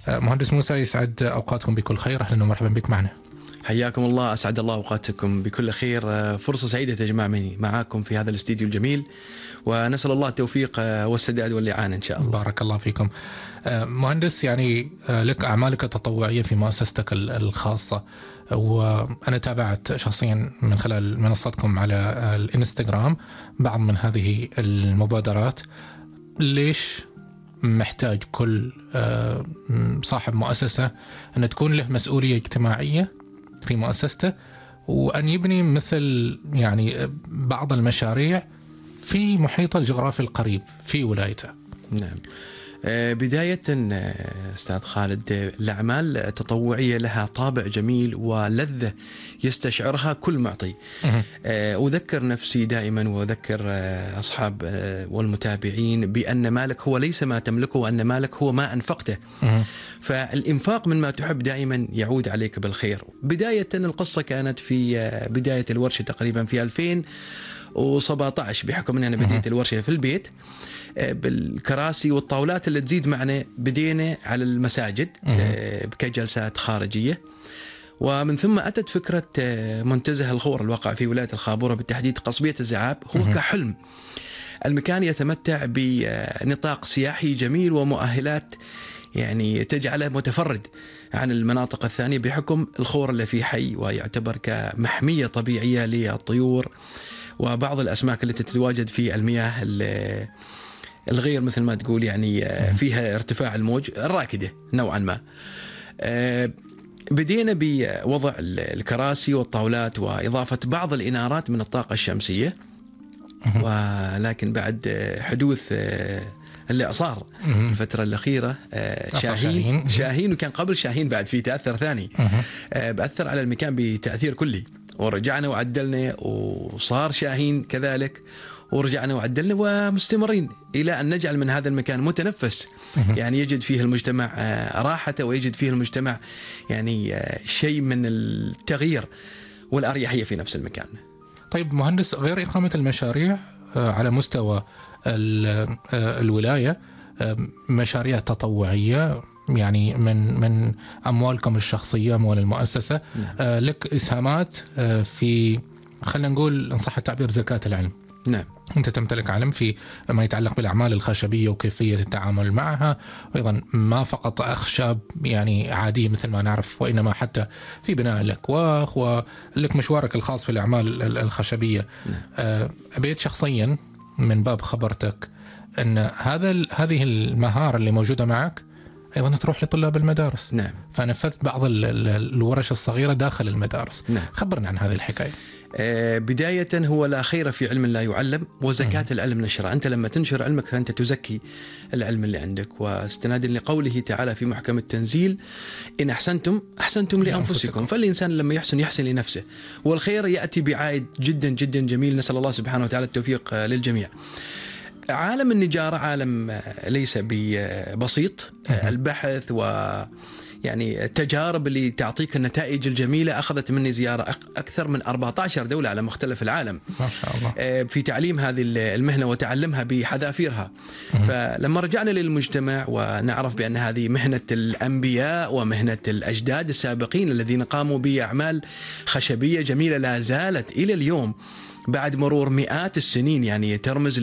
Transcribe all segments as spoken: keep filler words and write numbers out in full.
مهندس موسى، يسعد أوقاتكم بكل خير، أهلا ومرحبا بك معنا. حياكم الله، أسعد الله أوقاتكم بكل خير. فرصة سعيدة تجمعني معاكم في هذا الاستديو الجميل، ونسأل الله التوفيق والسداد والإعانة إن شاء الله. بارك الله فيكم. مهندس، يعني لك أعمالك التطوعية في مؤسستك الخاصة، وأنا تابعت شخصيا من خلال منصتكم على الإنستغرام بعض من هذه المبادرات. ليش محتاج كل صاحب مؤسسة أن تكون له مسؤولية اجتماعية في مؤسسته، وأن يبني مثل يعني بعض المشاريع في محيط الجغرافي القريب في ولايته؟ نعم، بداية أستاذ خالد، الأعمال التطوعية لها طابع جميل ولذة يستشعرها كل معطي. أذكر نفسي دائما وأذكر أصحاب والمتابعين بأن مالك هو ليس ما تملكه، وأن مالك هو ما أنفقته. فالإنفاق من ما تحب دائما يعود عليك بالخير. بداية القصة كانت في بداية الورشة تقريبا في ألفين وسبعة عشر، بحكم أن أنا بديت الورشة في البيت بالكراسي والطاولات اللي تزيد معنا، بدينا على المساجد كجلسات خارجية، ومن ثم أتت فكرة منتزه الخور الواقع في ولاية الخابورة بالتحديد قصبية الزعاب. هو كحلم المكان يتمتع بنطاق سياحي جميل ومؤهلات يعني تجعله متفرد عن المناطق الثانية، بحكم الخور اللي في حي ويعتبر كمحمية طبيعية للطيور وبعض الأسماك التي تتواجد في المياه الغير مثل ما تقول يعني فيها ارتفاع الموج الراكدة نوعا ما. بدينا بوضع الكراسي والطاولات وإضافة بعض الإنارات من الطاقة الشمسية، ولكن بعد حدوث الإعصار الفترة الأخيرة شاهين شاهين وكان قبل شاهين بعد في تأثر ثاني بأثر على المكان بتأثير كلي، ورجعنا وعدلنا وصار شاهين كذلك، ورجعنا وعدلنا ومستمرين إلى أن نجعل من هذا المكان متنفس، يعني يجد فيه المجتمع راحته، ويجد فيه المجتمع يعني شيء من التغيير والأريحية في نفس المكان. طيب مهندس، غير إقامة المشاريع على مستوى الولاية، مشاريع تطوعية يعني من من أموالكم الشخصية، أموال المؤسسة، نعم. لك إسهامات في، خلينا نقول إن صح التعبير، زكاة العلم. نعم، أنت تمتلك علم في ما يتعلق بالأعمال الخشبية وكيفية التعامل معها، وأيضا ما فقط أخشاب يعني عادية مثل ما نعرف، وإنما حتى في بناء الأكواخ، ولك مشوارك الخاص في الأعمال الخشبية. نعم. أبيت شخصيا من باب خبرتك أن هذا هذه المهارة اللي موجودة معك أيضا تروح لطلاب المدارس. نعم. فنفذت بعض الورش الصغيرة داخل المدارس. نعم. خبرنا عن هذه الحكاية. بداية هو لا خير في علم لا يعلم، وزكاة العلم نشره. أنت لما تنشر علمك فأنت تزكي العلم اللي عندك، واستنادا لقوله تعالى في محكم التنزيل: إن أحسنتم أحسنتم لأنفسكم، فالإنسان لما يحسن يحسن لنفسه، والخير يأتي بعائد جدا جدا جميل. نسأل الله سبحانه وتعالى التوفيق للجميع. عالم النجارة عالم ليس ببسيط. البحث و يعني التجارب اللي تعطيك النتائج الجميلة أخذت مني زيارة أكثر من أربعة عشر دولة على مختلف العالم، ما شاء الله، في تعليم هذه المهنة وتعلمها بحذافيرها. فلما رجعنا للمجتمع ونعرف بأن هذه مهنة الأنبياء ومهنة الأجداد السابقين الذين قاموا بأعمال خشبية جميلة لا زالت إلى اليوم بعد مرور مئات السنين يعني ترمز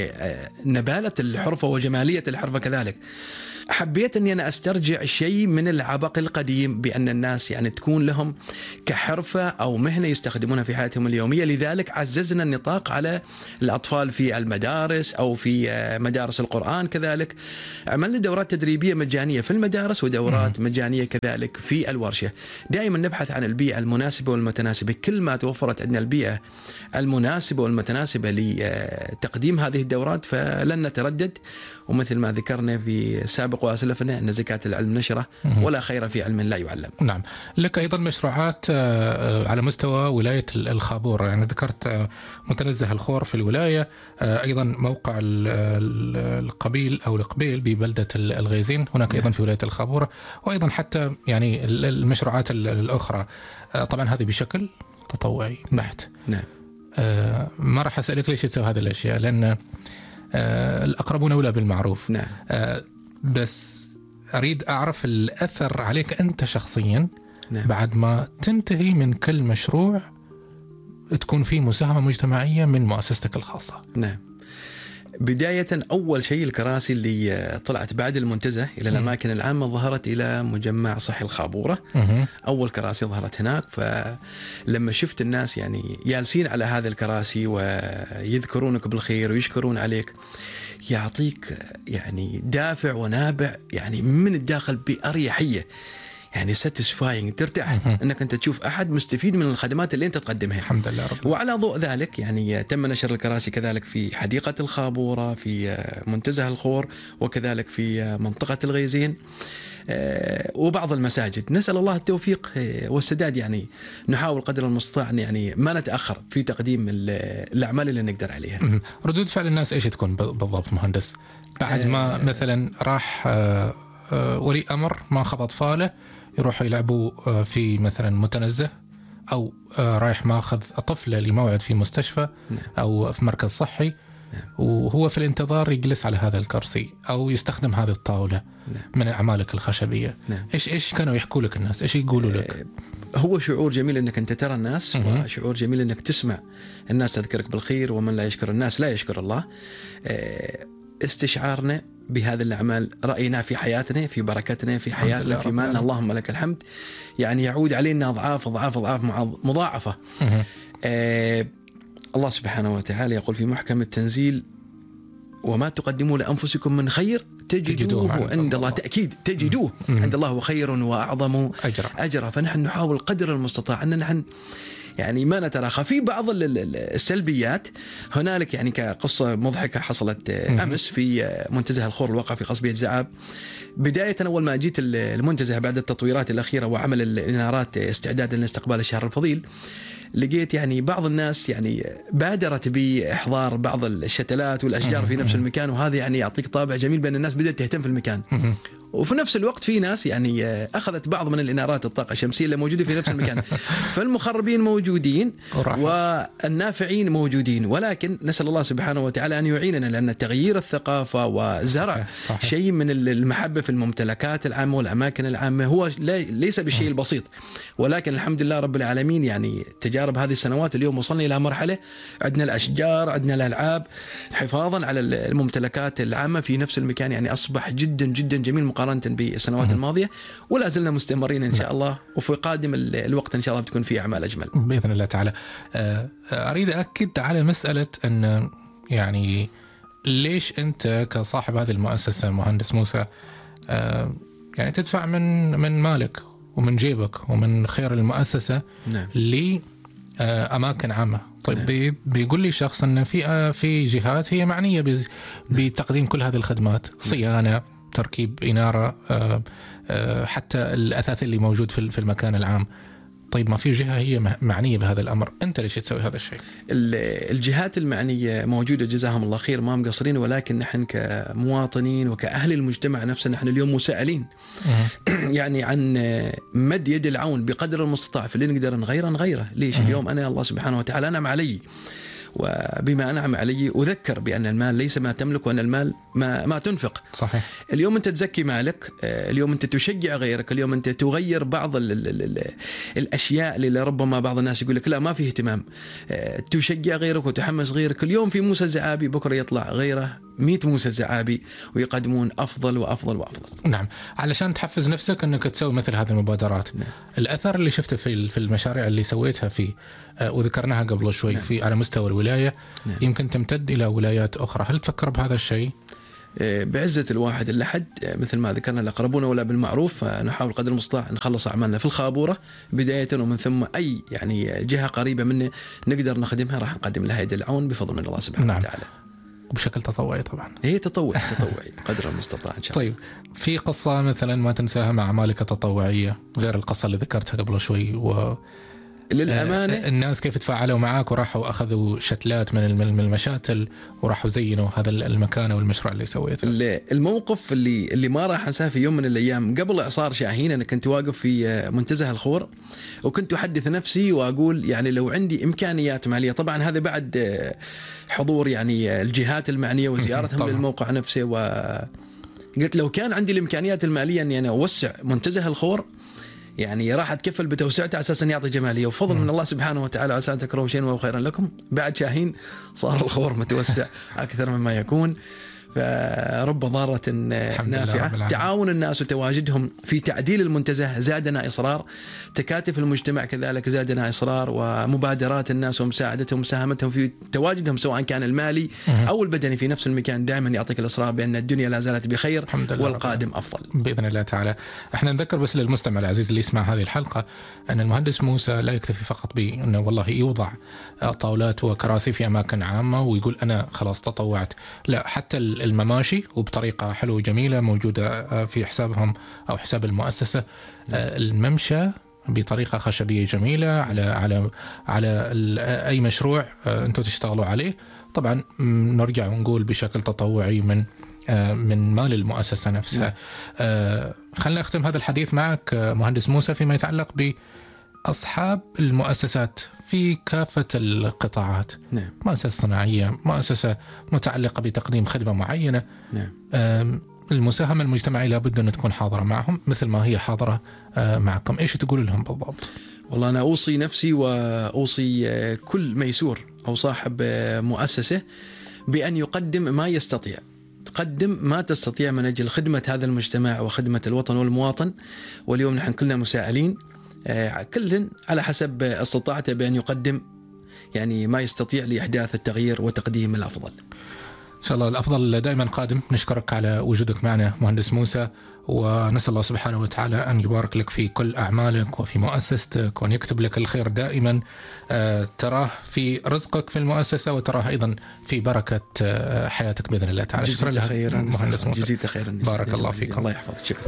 لنبالة الحرفة وجمالية الحرفة كذلك، حبيت أني أنا أسترجع شيء من العبق القديم، بأن الناس يعني تكون لهم كحرفة أو مهنة يستخدمونها في حياتهم اليومية. لذلك عززنا النطاق على الأطفال في المدارس أو في مدارس القرآن. كذلك عملنا دورات تدريبية مجانية في المدارس ودورات مجانية كذلك في الورشة. دائما نبحث عن البيئة المناسبة والمتناسبة. كل ما توفرت عندنا البيئة المناسبة والمتناسبة لتقديم هذه الدورات فلن نتردد. ومثل ما ذكرنا في سابق وأسلفنا أن زكاة العلم نشرة، ولا خير في علم لا يعلم. نعم. لك أيضا مشروعات على مستوى ولاية الخابورة، يعني ذكرت متنزه الخور في الولاية، أيضا موقع القبيل أو القبيل ببلدة الغيزين هناك أيضا في ولاية الخابورة، وأيضا حتى يعني المشروعات الأخرى. طبعا هذه بشكل تطوعي بحت. نعم. ما راح أسألك ليش يسوي هذه الأشياء، لأن الأقربون أولى بالمعروف. نعم. بس أريد أعرف الأثر عليك أنت شخصيا. نعم. بعد ما تنتهي من كل مشروع تكون فيه مساهمة مجتمعية من مؤسستك الخاصة. نعم. بداية أول شيء الكراسي اللي طلعت بعد المنتزه إلى الأماكن العامة ظهرت إلى مجمع صحي الخابورة. مم. أول كراسي ظهرت هناك، فلما شفت الناس يعني جالسين على هذه الكراسي ويذكرونك بالخير ويشكرون عليك، يعطيك يعني دافع ونابع يعني من الداخل بأريحية، يعني ساتيسفاينج، ترتاح انك انت تشوف احد مستفيد من الخدمات اللي انت تقدمها. الحمد لله رب. وعلى ضوء ذلك يعني تم نشر الكراسي كذلك في حديقة الخابورة، في منتزه الخور، وكذلك في منطقة الغيزين وبعض المساجد. نسأل الله التوفيق والسداد، يعني نحاول قدر المستطاع يعني ما نتأخر في تقديم الأعمال اللي نقدر عليها. ردود فعل الناس ايش تكون بالضبط مهندس بعد ما مثلا راح ولي أمر ما أخذ أطفاله يروحوا يلعبوا في مثلا متنزه، أو رايح ما أخذ طفله لموعد في مستشفى أو في مركز صحي، وهو في الانتظار يجلس على هذا الكرسي أو يستخدم هذه الطاولة من أعمالك الخشبية. إيش إيش كانوا يحكوا لك الناس؟ إيش يقولوا لك؟ هو شعور جميل أنك أنت ترى الناس، وشعور جميل أنك تسمع الناس تذكرك بالخير، ومن لا يشكر الناس لا يشكر الله. استشعارنا بهذه الأعمال رأينا في حياتنا، في بركتنا في حياتنا، في مالنا، اللهم لك الحمد، يعني يعود علينا أضعاف أضعاف أضعاف مضاعفة. آه الله سبحانه وتعالى يقول في محكم التنزيل: وما تقدموا لأنفسكم من خير تجدوه عند الله. الله تأكيد تجدوه مم. عند الله وخير وأعظم أجرا. أجرا. فنحن نحاول قدر المستطاع أن نحن يعني ما نتراخى في بعض السلبيات. هنالك يعني كقصة مضحكة حصلت أمس في منتزه الخور الواقع في قصبية زعاب. بداية أول ما جيت المنتزه بعد التطويرات الأخيرة وعمل الإنارات استعدادا لاستقبال الشهر الفضيل، لقيت يعني بعض الناس يعني بادرت بإحضار بعض الشتلات والأشجار في نفس المكان، وهذا يعني يعطيك طابع جميل بأن الناس بدأت تهتم في المكان. وفي نفس الوقت في ناس يعني أخذت بعض من الإنارات الطاقة الشمسية اللي موجودة في نفس المكان. فالمخربين موجودين والنافعين موجودين، ولكن نسأل الله سبحانه وتعالى أن يعيننا، لأن تغيير الثقافة وزرع صحيح. صحيح. شيء من المحبة في الممتلكات العامة والأماكن العامة هو ليس بالشيء البسيط، ولكن الحمد لله رب العالمين يعني تجارب هذه السنوات اليوم وصلنا إلى مرحلة عندنا الأشجار، عندنا الألعاب، حفاظا على الممتلكات العامة في نفس المكان، يعني أصبح جدا جدا جميل مقارنة بالسنوات الماضية، ولا زلنا مستمرين إن شاء الله، وفي قادم الوقت إن شاء الله بتكون فيه أعمال أجمل بإذن الله تعالى. أريد أكد على مسألة أن يعني ليش أنت كصاحب هذه المؤسسة مهندس موسى يعني تدفع من من مالك ومن جيبك ومن خير المؤسسة نعم. لأماكن عامة. طيب نعم. بيقول لي شخص أن في في جهات هي معنية بتقديم كل هذه الخدمات، صيانة، تركيب إنارة، حتى الأثاث اللي موجود في المكان العام. طيب ما في جهة هي معنية بهذا الأمر، أنت ليش تسوي هذا الشيء؟ الجهات المعنية موجودة جزاهم الله خير، ما مقصرين، ولكن نحن كمواطنين وكأهل المجتمع نفسه نحن اليوم مسائلين يعني عن مد يد العون بقدر المستطاع في اللي نقدر نغيره نغيره. ليش؟ اليوم أنا الله سبحانه وتعالى أنعم علي، وبما أنعم علي أذكر بأن المال ليس ما تملك، وأن المال ما, ما تنفق. صحيح. اليوم أنت تزكي مالك، اليوم أنت تشجع غيرك، اليوم أنت تغير بعض ال ال ال الأشياء اللي ربما بعض الناس يقول لك لا ما فيه اهتمام، تشجع غيرك وتحمس غيرك. اليوم في موسى الزعابي بكرة يطلع غيره مئة موسى الزعابي ويقدمون أفضل وأفضل وأفضل. نعم، علشان تحفز نفسك أنك تسوي مثل هذه المبادرات. نعم. الأثر اللي شفته في في المشاريع اللي سويتها في وذكرناها قبل شوي. نعم. في على مستوى الولاية. نعم. يمكن تمتد إلى ولايات أخرى، هل تفكر بهذا الشيء؟ بعزة الواحد الأحد مثل ما ذكرنا الأقربون ولا بالمعروف، نحاول قدر المستطاع نخلص أعمالنا في الخابورة بداية، ومن ثم أي يعني جهة قريبة منا نقدر نخدمها راح نقدم لها يد العون بفضل من الله سبحانه نعم. وتعالى، وبشكل تطوعي طبعا. هي تطوع تطوعي قدر المستطاع إن شاء الله. طيب في قصة مثلا ما تنساها مع أعمالك التطوعية غير القصة اللي ذكرتها قبل شوي، و للأمانة الناس كيف تفاعلوا معاك وراحوا أخذوا شتلات من المشاتل وراحوا زينوا هذا المكان والمشروع اللي سويته؟ الموقف اللي اللي ما راح أنساه في يوم من الأيام قبل إعصار شاهين، أنا كنت واقف في منتزه الخور وكنت أحدث نفسي وأقول يعني لو عندي إمكانيات مالية، طبعا هذا بعد حضور يعني الجهات المعنية وزيارتهم للموقع نفسه، و قلت لو كان عندي الإمكانيات المالية أني أنا أوسع منتزه الخور يعني راح أتكفل بتوسعته أساسا يعطي جمالية، وفضل من الله سبحانه وتعالى، عسى أن تكرهوا شيئا وهو خيرا لكم. بعد شاهين صار الخور متوسع أكثر مما يكون، فرب ضارة نافعة. تعاون الناس وتواجدهم في تعديل المنتزه زادنا إصرار، تكاتف المجتمع كذلك زادنا إصرار، ومبادرات الناس ومساعدتهم ومساهمتهم في تواجدهم سواء كان المالي أو البدني في نفس المكان دائما يعطيك الإصرار بأن الدنيا لا زالت بخير والقادم أفضل بإذن الله تعالى. احنا نذكر بس للمستمع العزيز اللي يسمع هذه الحلقة أن المهندس موسى لا يكتفي فقط بأنه والله يوضع طاولات وكراسي في أماكن عامة ويقول أنا خلاص تطوعت، لا، حتى المماشي وبطريقة حلوة جميلة موجودة في حسابهم أو حساب المؤسسة. الممشى بطريقة خشبية جميلة على على على أي مشروع أنتم تشتغلوا عليه. طبعا نرجع ونقول بشكل تطوعي من من مال المؤسسة نفسها. خلنا أختم هذا الحديث معك مهندس موسى فيما يتعلق بأصحاب المؤسسات في كافة القطاعات. نعم. مؤسسة صناعية، مؤسسة متعلقة بتقديم خدمة معينة. نعم. المساهمة المجتمعية لابد أن تكون حاضرة معهم مثل ما هي حاضرة معكم. إيش تقول لهم بالضبط؟ والله أنا أوصي نفسي وأوصي كل ميسور أو صاحب مؤسسة بأن يقدم ما يستطيع. قدم ما تستطيع من أجل خدمة هذا المجتمع وخدمة الوطن والمواطن. واليوم نحن كلنا مسائلين، كل على حسب استطاعته بأن يقدم يعني ما يستطيع لإحداث التغيير وتقديم الأفضل. إن شاء الله الأفضل دائما قادم. نشكرك على وجودك معنا مهندس موسى، ونسأل الله سبحانه وتعالى أن يبارك لك في كل أعمالك وفي مؤسستك، وأن يكتب لك الخير دائما آه تراه في رزقك في المؤسسة، وتراه أيضا في بركة آه حياتك بإذن الله تعالى. شكرا لك مهندس موسى، جزيت خيرا، بارك الله فيكم. الله يحفظك. شكرا.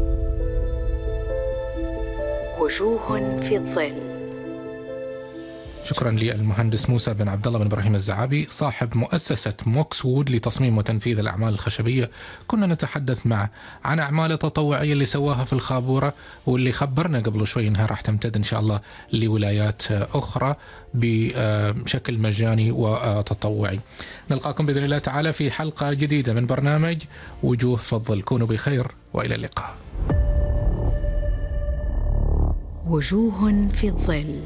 وجوه في الظل. شكرا للمهندس موسى بن عبد الله بن إبراهيم الزعابي صاحب مؤسسة موكسوود لتصميم وتنفيذ الأعمال الخشبية. كنا نتحدث معه عن أعمال التطوعية اللي سواها في الخابورة، واللي خبرنا قبل شوي أنها راح تمتد إن شاء الله لولايات أخرى بشكل مجاني وتطوعي. نلقاكم بإذن الله تعالى في حلقة جديدة من برنامج وجوه في الظل. كونوا بخير وإلى اللقاء. وجوه في الظل.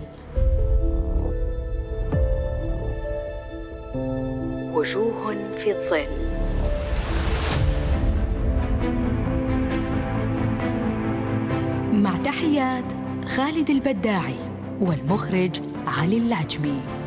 وجوه في الظل. مع تحيات خالد البداعي والمخرج علي العجمي.